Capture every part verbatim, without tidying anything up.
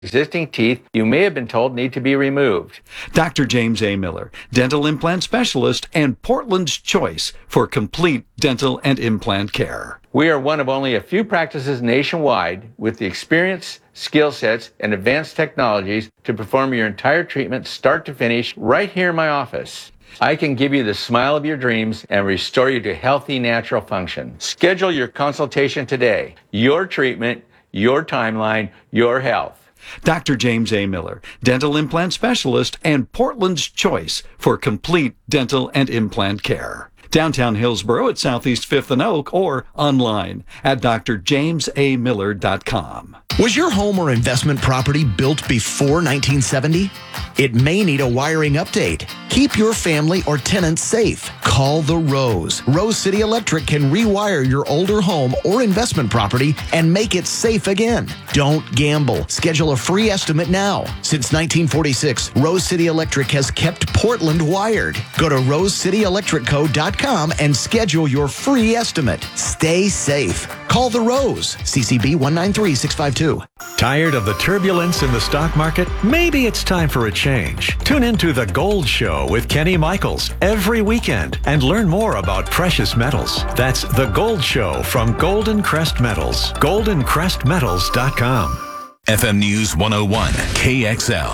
Existing teeth you may have been told need to be removed. Doctor James A. Miller, dental implant specialist and Portland's choice for complete dental and implant care. We are one of only a few practices nationwide with the experience, skill sets, and advanced technologies to perform your entire treatment start to finish right here in my office. I can give you the smile of your dreams and restore you to healthy, natural function. Schedule your consultation today. Your treatment, your timeline, your health. Doctor James A. Miller, dental implant specialist and Portland's choice for complete dental and implant care. Downtown Hillsborough at Southeast fifth and Oak or online at d r james a miller dot com. Was your home or investment property built before nineteen seventy? It may need a wiring update. Keep your family or tenants safe. Call the Rose. Rose City Electric can rewire your older home or investment property and make it safe again. Don't gamble. Schedule a free estimate now. Since nineteen forty-six, Rose City Electric has kept Portland wired. Go to rose city electric co dot com and schedule your free estimate. Stay safe. Call the Rose. C C B one nine three six five two. Tired of the turbulence in the stock market? Maybe it's time for a change. Tune into The Gold Show with Kenny Michaels every weekend and learn more about precious metals. That's The Gold Show from Golden Crest Metals. golden crest metals dot com. F M News one oh one, K X L.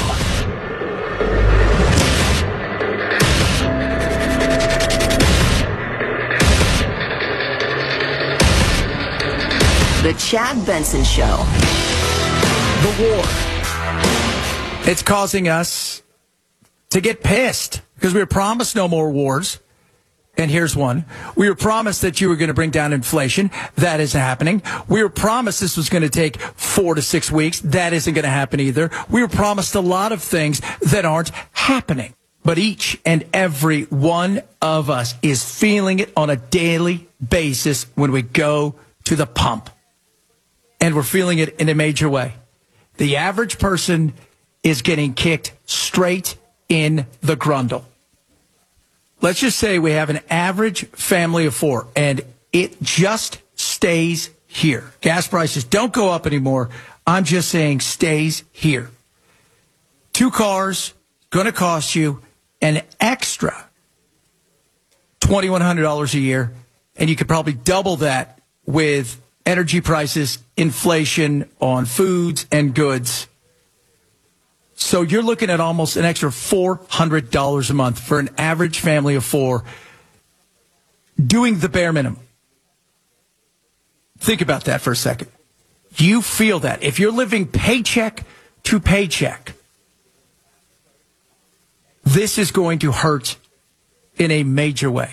The Chad Benson Show. The war. It's causing us to get pissed because we were promised no more wars. And here's one. We were promised that you were going to bring down inflation. That isn't happening. We were promised this was going to take four to six weeks. That isn't going to happen either. We were promised a lot of things that aren't happening. But each and every one of us is feeling it on a daily basis when we go to the pump. And we're feeling it in a major way. The average person is getting kicked straight in the grundle. Let's just say we have an average family of four, and it just stays here. Gas prices don't go up anymore. I'm just saying stays here. Two cars, going to cost you an extra two thousand one hundred dollars a year, and you could probably double that with energy prices, inflation on foods and goods. So you're looking at almost an extra four hundred dollars a month for an average family of four doing the bare minimum. Think about that for a second. You feel that. If you're living paycheck to paycheck, this is going to hurt in a major way.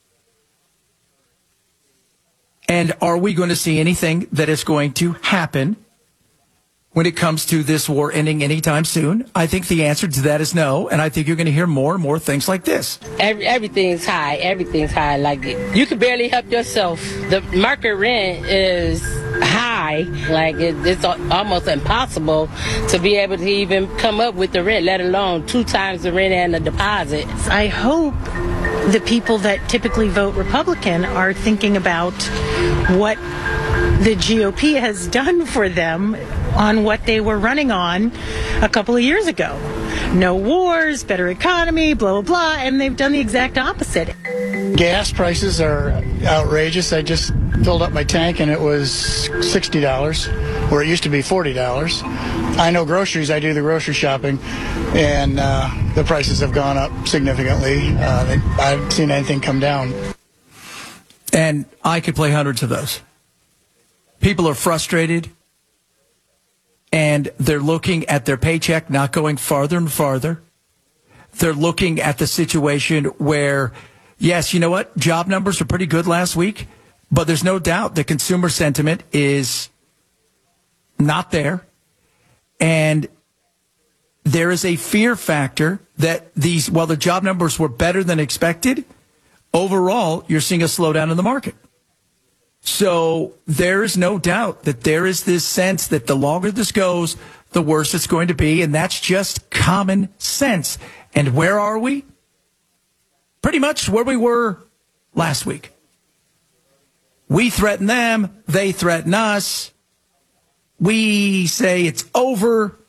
And are we going to see anything that is going to happen when it comes to this war ending anytime soon? I think the answer to that is no, and I think you're going to hear more and more things like this. Every, everything's high. Everything's high. Like, you can barely help yourself. The market rent is high. Like, it, it's almost impossible to be able to even come up with the rent, let alone two times the rent and the deposit. I hope the people that typically vote Republican are thinking about what the G O P has done for them on what they were running on a couple of years ago. No wars, better economy, blah, blah, blah, and they've done the exact opposite. Gas prices are outrageous. I just filled up my tank and it was sixty dollars, where it used to be forty dollars. I know groceries, I do the grocery shopping, and uh, the prices have gone up significantly. Uh, I haven't seen anything come down. And I could play hundreds of those. People are frustrated, and they're looking at their paycheck not going farther and farther. They're looking at the situation where, yes, you know what? Job numbers are pretty good last week, but there's no doubt that consumer sentiment is not there. And there is a fear factor that these, while the job numbers were better than expected, overall, you're seeing a slowdown in the market. So there is no doubt that there is this sense that the longer this goes, the worse it's going to be. And that's just common sense. And where are we? Pretty much where we were last week. We threaten them. They threaten us. We say it's over.